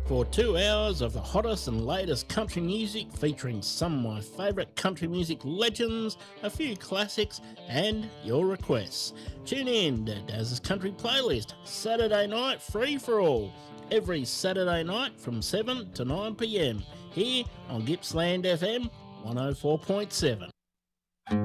for 2 hours of the hottest and latest country music featuring some of my favourite country music legends, a few classics, and your requests. Tune in to Daz's Country Playlist, Saturday night free for all, every Saturday night from 7 to 9 p.m, here on Gippsland FM 104.7.